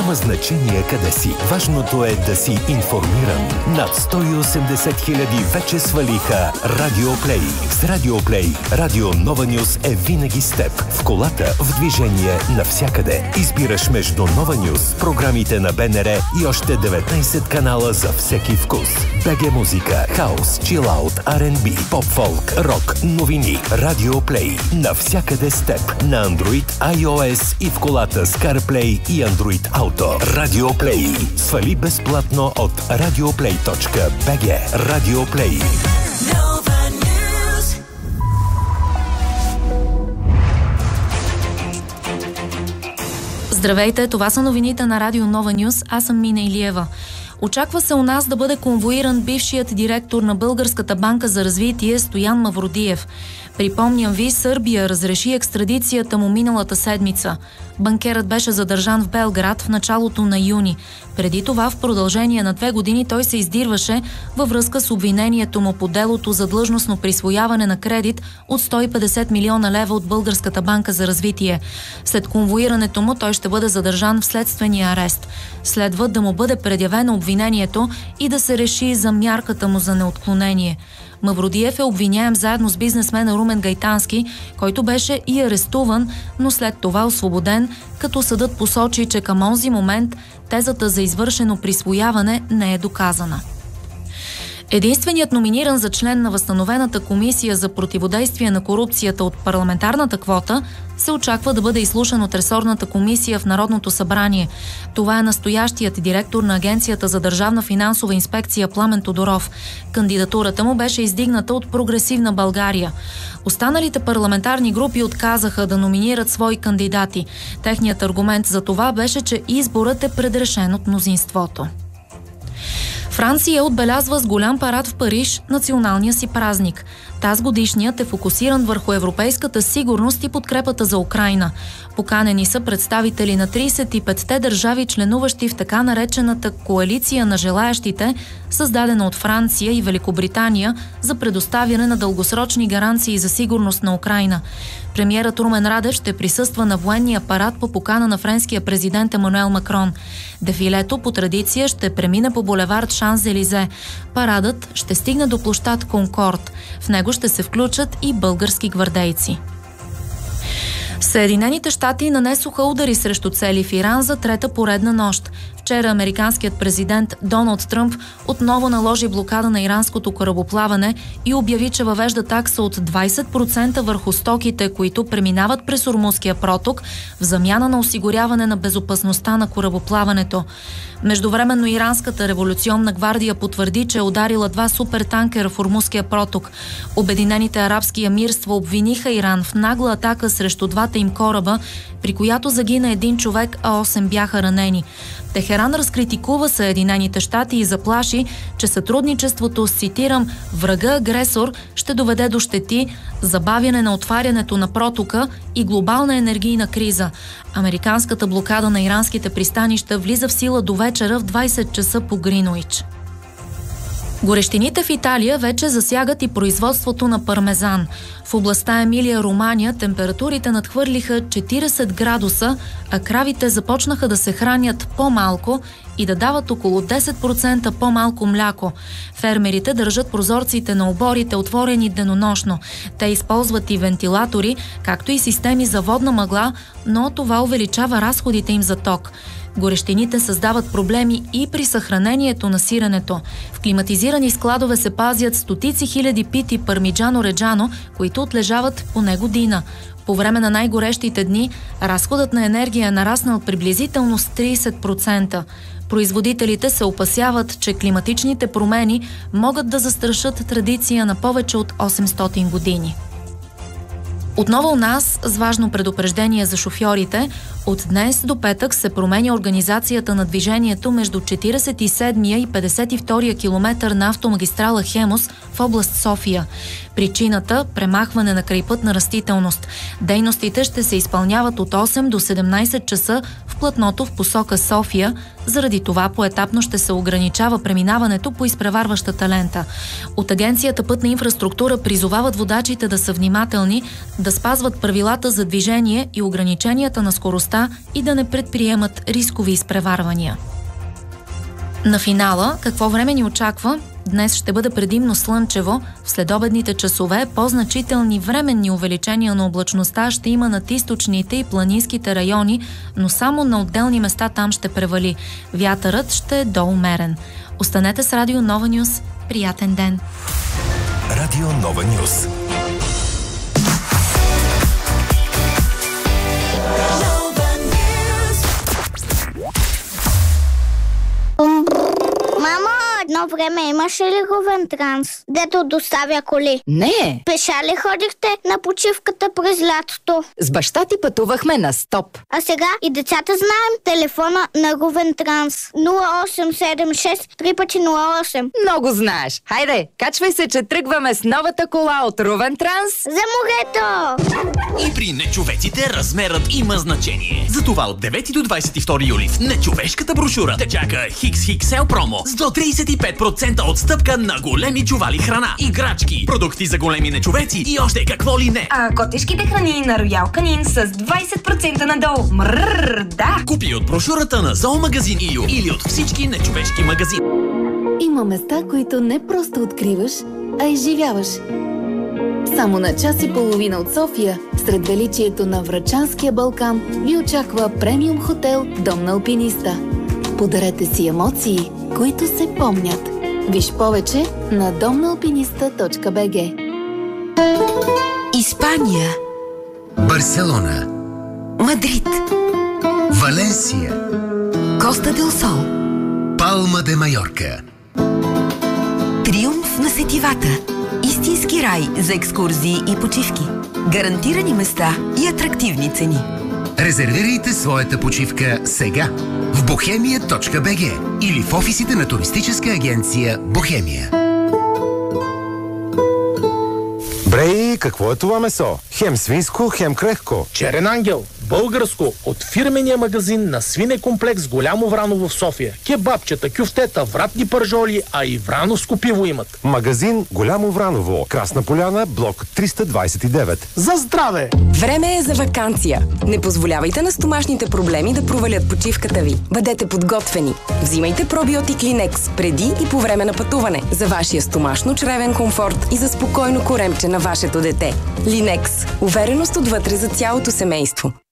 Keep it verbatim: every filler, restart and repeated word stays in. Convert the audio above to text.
Няма значение къде си. Важното е да си информиран. Над сто и осемдесет хиляди вече свалиха Радио Плей. С Радио Плей, Радио Нова Нюз е винаги с теб. В колата, в движение, навсякъде. Избираш между Нова Нюз, програмите на БНР и още деветнайсет канала за всеки вкус. БГ музика, хаус, чилаут, Ар енд Би, поп-фолк, рок, новини. Радио Плей. Навсякъде с теб. На Android, iOS и в колата с CarPlay и Android Auto. Радио Плей. Свали безплатно от радиоплей точка би джи. Радио Плей. Здравейте, това са новините на Радио Нова Нюз. Аз съм Мина Илиева. Очаква се у нас да бъде конвоиран бившият директор на Българската банка за развитие Стоян Мавродиев. Припомням ви, Сърбия разреши екстрадицията му миналата седмица. Банкерът беше задържан в Белград в началото на юни. Преди това, в продължение на две години, той се издирваше във връзка с обвинението му по делото за длъжностно присвояване на кредит от сто и петдесет милиона лева от Българската банка за развитие. След конвоирането му той ще бъде задържан в следствения арест. Следва да му бъде предявено обвинението и да се реши за мярката му за неотклонение. Мавродиев е обвиняем заедно с бизнесмена Румен Гайтански, който беше и арестуван, но след това освободен, като съдът посочи, че към онзи момент тезата за извършено присвояване не е доказана. Единственият номиниран за член на възстановената комисия за противодействие на корупцията от парламентарната квота се очаква да бъде изслушан от ресорната комисия в Народното събрание. Това е настоящият директор на Агенцията за държавна финансова инспекция Пламен Тодоров. Кандидатурата му беше издигната от Прогресивна България. Останалите парламентарни групи отказаха да номинират свои кандидати. Техният аргумент за това беше, че изборът е предрешен от мнозинството. Франция отбелязва с голям парад в Париж националния си празник. Таз годишният е фокусиран върху европейската сигурност и подкрепата за Украйна. Поканени са представители на трийсет и петте държави, членуващи в така наречената коалиция на желаящите, създадена от Франция и Великобритания за предоставяне на дългосрочни гаранции за сигурност на Украйна. Премиерът Румен Радев ще присъства на военния парад по покана на френския президент Емануел Макрон. Дефилето по традиция ще премине по булевард Шанс-Елизе. Парадът ще стигне до площад Конкорд. В него ще се включат и български гвардейци. Съединените щати нанесоха удари срещу цели в Иран за трета поредна нощ. Вчера американският президент Доналд Тръмп отново наложи блокада на иранското корабоплаване и обяви, че въвежда такса от двайсет процента върху стоките, които преминават през Ормузския проток, в замяна на осигуряване на безопасността на корабоплаването. Междувременно иранската революционна гвардия потвърди, че е ударила два супертанкера в Ормузския проток. Обединените арабски емирства обвиниха Иран в нагла атака срещу двата им кораба, при която загина един човек, а осем бяха ранени. Техеран разкритикува Съединените щати и заплаши, че сътрудничеството с, цитирам, врага-агресор ще доведе до щети, забавяне на отварянето на протока и глобална енергийна криза. Американската блокада на иранските пристанища влиза в сила до вечера в двайсет часа по Гринуич. Горещините в Италия вече засягат и производството на пармезан. В областта Емилия-Романя температурите надхвърлиха четирийсет градуса, а кравите започнаха да се хранят по-малко и да дават около десет процента по-малко мляко. Фермерите държат прозорците на оборите отворени денонощно. Те използват и вентилатори, както и системи за водна мъгла, но това увеличава разходите им за ток. Горещините създават проблеми и при съхранението на сиренето. В климатизирани складове се пазят стотици хиляди пити пармиджано-реджано, които отлежават поне година. По време на най-горещите дни разходът на енергия е нараснал приблизително с трийсет процента. Производителите се опасяват, че климатичните промени могат да застрашат традиция на повече от осемстотин години. Отново у нас с важно предупреждение за шофьорите. От днес до петък се променя организацията на движението между четирийсет и седмия и петдесет и втория километър на автомагистрала Хемус в област София. Причината – премахване на крайпътна растителност. Дейностите ще се изпълняват от осем до седемнайсет часа в платното в посока София. Заради това поетапно ще се ограничава преминаването по изпреварващата лента. От Агенцията Пътна инфраструктура призовават водачите да са внимателни, да спазват правилата за движение и ограниченията на скоростта и да не предприемат рискови изпреварвания. На финала, какво време ни очаква? Днес ще бъде предимно слънчево. В следобедните часове по-значителни временни увеличения на облачността ще има над източните и планинските райони, но само на отделни места там ще превали. Вятърът ще е доумерен. Останете с Радио Нова Нюс. Приятен ден! Радио Нова Нюс. Мамо, едно време имаше ли Ровен Транс, дето доставя коли? Не. Пеша ли ходихте на почивката през лятото? С баща ти пътувахме на стоп. А сега и децата знаем телефона на Ровен Транс. нула осем седем шест три пъти нула осем. Много знаеш. Хайде, качвай се, че тръгваме с новата кола от Ровен Транс. За морето! И при нечовеците размерът има значение. Затова от девети до двадесет и втори юли в нечовешката брошура те чака Хикс Хикс Ел промо с до тридесет и пет процента отстъпка на големи чували храна, играчки, продукти за големи нечовеци и още какво ли не. А котешките храни на Роял Канин с двадесет процента надолу. Мрррр, да! Купи от брошурата на Зоомагазин ИЮ или от всички нечовешки магазини. Има места, които не просто откриваш, а изживяваш. Само на час и половина от София, сред величието на Врачанския Балкан, ви очаква премиум хотел Дом на алпиниста. Подарете си емоции, които се помнят. Виж повече на дом на алпиниста точка би джи. Испания, Барселона, Мадрид, Валенсия, Коста дел Сол, Палма де Майорка. Триумф на сетивата. Истински рай за екскурзии и почивки. Гарантирани места и атрактивни цени. Резервирайте своята почивка сега в бохемия точка би джи или в офисите на туристическа агенция Бохемия. Брей, какво е това месо? Хем свинско, хем крехко. Черен ангел, българско, от фирмения магазин на свинекомплекс Голямо Враново в София. Кебабчета, кюфтета, вратни пържоли, а и врановско пиво имат. Магазин Голямо Враново, Красна поляна, блок триста двадесет и девет. За здраве! Време е за ваканция. Не позволявайте на стомашните проблеми да провалят почивката ви. Бъдете подготвени. Взимайте пробиотик Линекс преди и по време на пътуване за вашия стомашно-чревен комфорт и за спокойно коремче на вашето дете. Линекс. Увереност отвътре за цялото семейство.